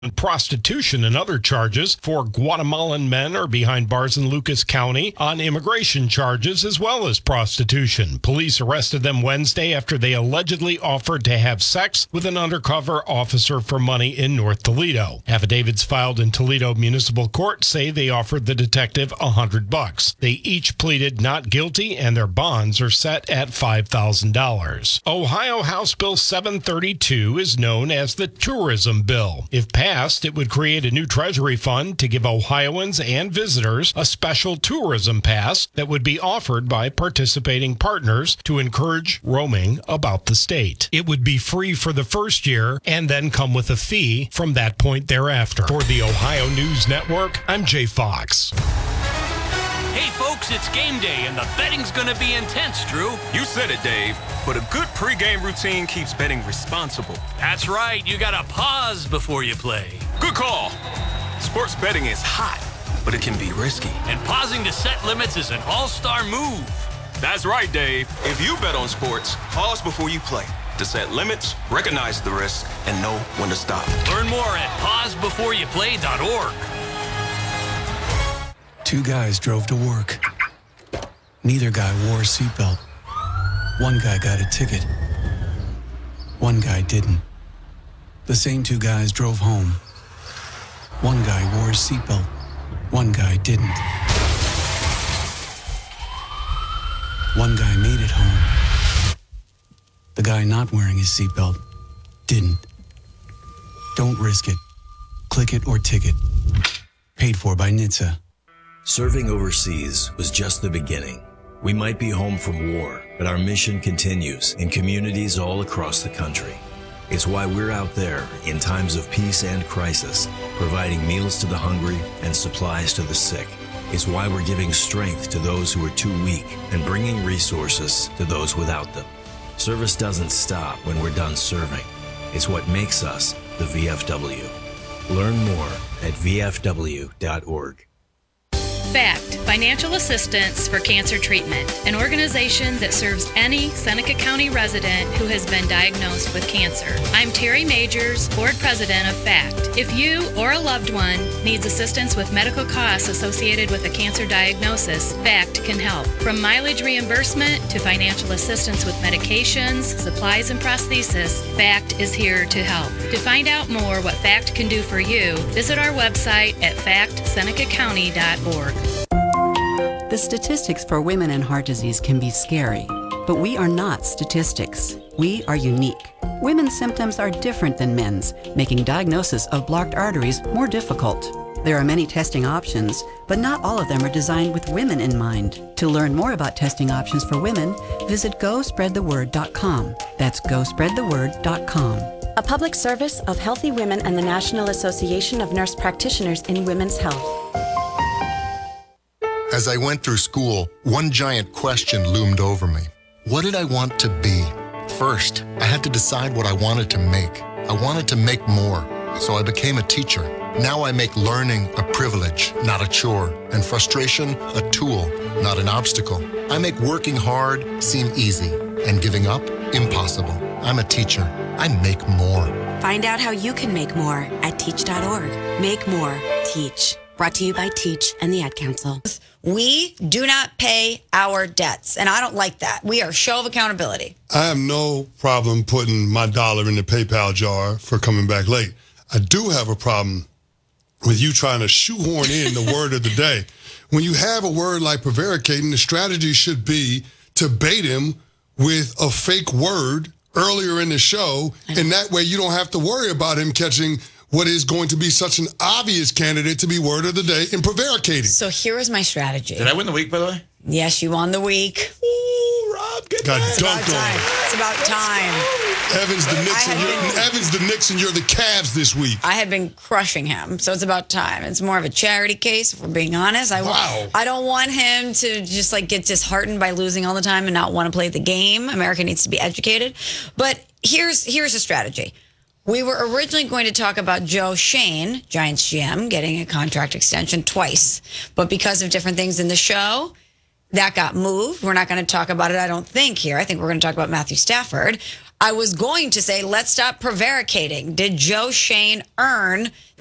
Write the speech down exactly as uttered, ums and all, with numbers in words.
Prostitution and other charges. Four Guatemalan men are behind bars in Lucas County on immigration charges as well as prostitution. Police arrested them Wednesday after they allegedly offered to have sex with an undercover officer for money in North Toledo. Affidavits filed in Toledo Municipal Court say they offered the detective a hundred bucks. They each pleaded not guilty and their bonds are set at five thousand dollars. Ohio House Bill seven thirty-two is known as the Tourism Bill. If passed, it would create a new treasury fund to give Ohioans and visitors a special tourism pass that would be offered by participating partners to encourage roaming about the state. It would be free for the first year and then come with a fee from that point thereafter. For the Ohio News Network, I'm Jay Fox. Hey folks, it's game day and the betting's gonna be intense, Drew. You said it, Dave, but a good pregame routine keeps betting responsible. That's right, you gotta pause before you play. Good call. Sports betting is hot, but it can be risky. And pausing to set limits is an all-star move. That's right, Dave. If you bet on sports, pause before you play to set limits, recognize the risk, and know when to stop. Learn more at pause before you play dot org. Two guys drove to work. Neither guy wore a seatbelt. One guy got a ticket. One guy didn't. The same two guys drove home. One guy wore a seatbelt. One guy didn't. One guy made it home. The guy not wearing his seatbelt didn't. Don't risk it. Click it or ticket. Paid for by N H T S A. Serving overseas was just the beginning. We might be home from war, but our mission continues in communities all across the country. It's why we're out there in times of peace and crisis, providing meals to the hungry and supplies to the sick. It's why we're giving strength to those who are too weak and bringing resources to those without them. Service doesn't stop when we're done serving. It's what makes us the V F W. Learn more at V F W dot org. FACT, Financial Assistance for Cancer Treatment, an organization that serves any Seneca County resident who has been diagnosed with cancer. I'm Terry Majors, Board President of FACT. If you or a loved one needs assistance with medical costs associated with a cancer diagnosis, FACT can help. From mileage reimbursement to financial assistance with medications, supplies, and prosthesis, FACT is here to help. To find out more what FACT can do for you, visit our website at fact seneca county dot org. The statistics for women and heart disease can be scary, but we are not statistics. We are unique. Women's symptoms are different than men's, making diagnosis of blocked arteries more difficult. There are many testing options, but not all of them are designed with women in mind. To learn more about testing options for women, visit go spread the word dot com. That's go spread the word dot com. A public service of Healthy Women and the National Association of Nurse Practitioners in Women's Health. As I went through school, one giant question loomed over me. What did I want to be? First, I had to decide what I wanted to make. I wanted to make more, so I became a teacher. Now I make learning a privilege, not a chore, and frustration a tool, not an obstacle. I make working hard seem easy, and giving up impossible. I'm a teacher. I make more. Find out how you can make more at teach dot org. Make more. Teach. Brought to you by Teach and the Ad Council. We do not pay our debts, and I don't like that. We are a show of accountability. I have no problem putting my dollar in the PayPal jar for coming back late. I do have a problem with you trying to shoehorn in the word of the day. When you have a word like prevaricating, the strategy should be to bait him with a fake word earlier in the show, and that way you don't have to worry about him catching what is going to be such an obvious candidate to be word of the day in prevaricating. So here is my strategy. Did I win the week, by the way? Yes, you won the week. Ooh, Rob, get Got that. dunked on. It's about time. Evans the Knicks, and you're, been, Evans the Knicks, and you're the Cavs this week. I had been crushing him, so it's about time. It's more of a charity case, if we're being honest. I, wow. I don't want him to just like get disheartened by losing all the time and not want to play the game. America needs to be educated. But here's here's a strategy. We were originally going to talk about Joe Shane, Giants G M, getting a contract extension twice. But because of different things in the show, that got moved. We're not going to talk about it, I don't think, here. I think we're going to talk about Matthew Stafford. I was going to say, let's stop prevaricating. Did Joe Shane earn